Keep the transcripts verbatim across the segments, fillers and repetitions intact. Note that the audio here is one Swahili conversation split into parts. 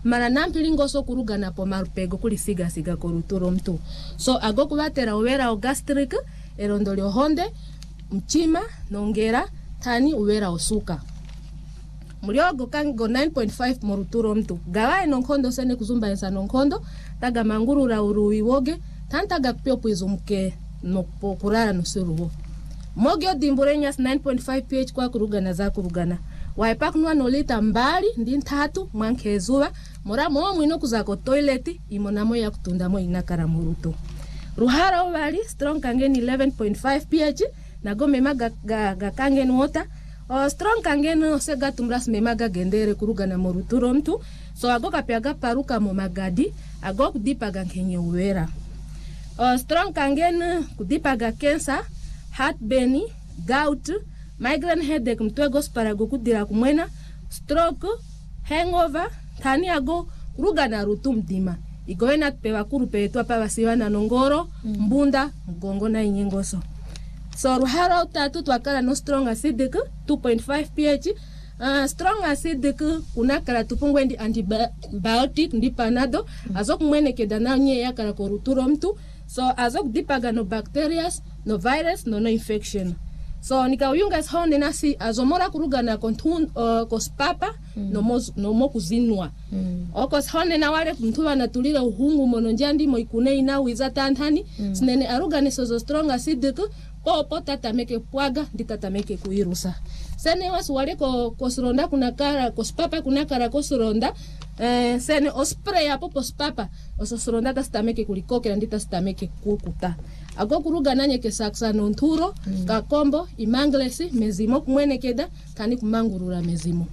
mara nampilingo so kurugana po marupego kuli siga siga koruturo mtu. So ago kubatera uwera o gastric erondoli ohonde mchima nongera tani uwera osuka. Muliogo kango nine point five moruturo mtu. Gawae nonkondo sene kuzumba ensa nonkondo taga manguru ra uruwi woge tantaga pio puizumke no kurara nusuruwo. Mogyo dimburenyas nine point five pH kwa kurugana za kurugana. Waipak nuwa nolita mbali ndi ntatu mwankezuwa mora mwa mwino kuzako toileti imonamo ya kutundamo inakara muruto. Ruhara ovali strong kangen eleven point five pH na go memaga ga, ga kangen water. O strong kangen osega tumras memaga gendere kurugana moruturo mtu. So ago kapiaga paruka momagadi ago kudipaga kenye uwera. O strong kangen kudipaga cancer, heartburn, gout, migraine headache mtwego sparago kudira kumwena, stroke, hangover, tani ago kurugana rutu mdima. Igowena tupewa kuru pewetua pa wasiwa na nongoro, mbunda, mgongo na inyengoso. So ruhara utatu tuwakala no strong acidic two point five pH. Uh, strong acidic kunakala tupungwe ndi antibiotic ndi panado. Azok mwene kedana nye ya kala koruturo mtu. So azok dipaga no bacterias, no virus, no no infection. So nika uyungas honde nasi azomora kurugana kontun uh, kospapa mm. no mo no mo kuzinwa. Mm. Okos honde na wale mtuwa natulira uhungu mononjandi moikune ina wiza tantani mm. sinene arugane sozo strong acidic po po tatameke pwaga nditatameke kuirusa. Sene wasu wale ko kosronda kunakara kospapa kunakara kosronda eh sene ospray apo kospapa ososronda tastameke kulikokera nditastameke kukuta. Ago kuruga nanye kesaksa nonturo, mm. kakombo, imanglesi, mezimo kumwene keda, tani kumangurura mezimo.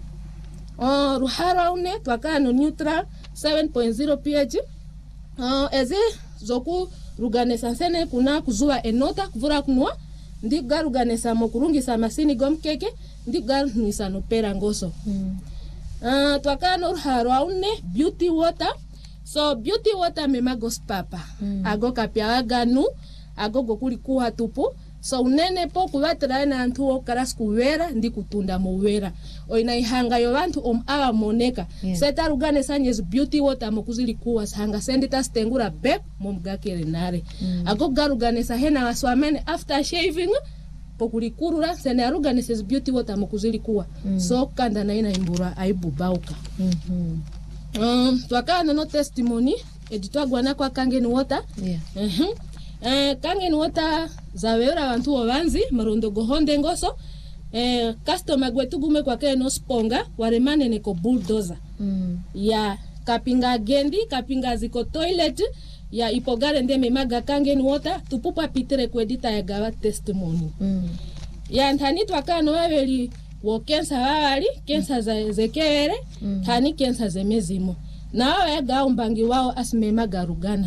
O, ruhara une, tuwaka no neutral, seven point zero pH. O, eze, zoku ruganesa sene kuna kuzua enota, kuvura kunua, ndi ga ruganesa mokurungi sa masini gom keke, ndi ga nuisa no pera ngoso. Mm. Uh, tuwaka no ruhara une, beauty water. So, beauty water memagos papa. Mm. Ago kapia ganu, agogo kuli kuha tupu. So unene po kubatera na antuo karasku wera ndi kutunda mu wera. Oina ihanga yo bantu om awa moneka. Yeah. Seta rugane sanyes beauty water mokuzili kuwa hanga sendita stengura bep momgakere nare. Mm. Agogo garugane sahena waswamene after shaving po kulikurura sene arugane ses beauty water mokuzili kuwa. Mm. So kanda na ina imbura aibu bauka. Mhm. Um twakana no testimony editor gwana kwa kangen water. Yeah. Mhm. Eh, kangen wata zawera wantu wawanzi marondo gohonde ngoso eh, customer gwetugume kwa kene no sponga waremane neko bulldozer mm. ya kapinga gendi kapinga ziko toilet ya ipogare ndeme maga kangen wata tupupa pitere kwedita ya gawa testimony mm. ya ntani twakano waweli wo kensa wawali kensa za zekere mm. tani kensa zemezimo na wawa ya gao mbangi wao asimema garugana.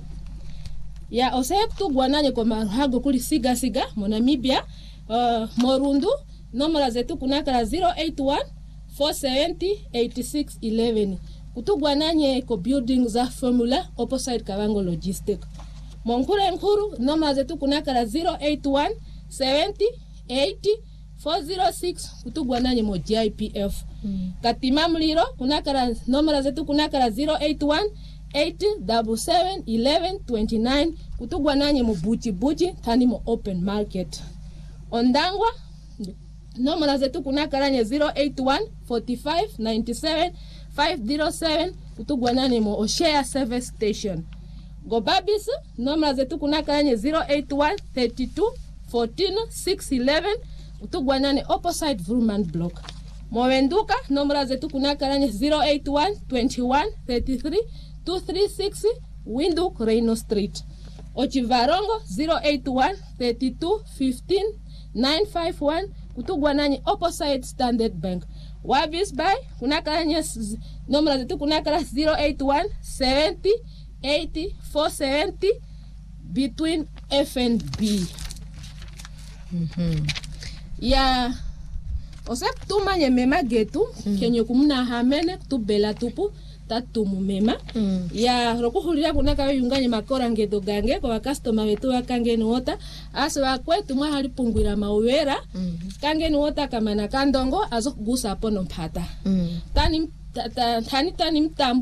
Ya osep tu guananye kwa maruhago kuli siga siga monamibia uh, morundu nomora zetu kunakala zero eight one four seven zero eight six one one kutu guananye ko building za formula opposite Kavango Logistic. Monkure nkuru nomora zetu kunakala zero eight one seven zero eight four zero six kutu guananye mo G I P F. Mm. Katima mliro kunakala nomora zetu kunakala zero eight one eight seven seven eleven twenty-nine kutugwa nanye mu buchi buchi tani mo open market. Ondangwa nomora zetu kunakaranye zero eight one four five nine seven five zero seven kutugwa nanye mo Oshare service station. Gobabis nomora zetu kunakaranye zero eight one three two fourteen six eleven kutugwa nanye opposite Vrooman block. Mowenduka nomora zetu kunakaranye zero eight one twenty-one thirty-three two three six Windhoek Reino Street. Ochivarongo zero eight one thirty-two fifteen nine five one kutugwa nanye opposite Standard Bank. Wabis by kunakaranye nomora zetu kunakara zero eight one seventy eighty four seventy between F and B. Mhm. Ya osep tumanye mema getu mm. kenye kumuna hamene kutubela tupu tatu mumema mm. ya rokuhulira kunaka yunganye makora ngedo gange kwa customer wetu wakange nuota aswa kwetu mwa halipungwira mawera mm. kange nuota kama na kandongo azokugusa hapo no mpata mm. tani tani tani mtambu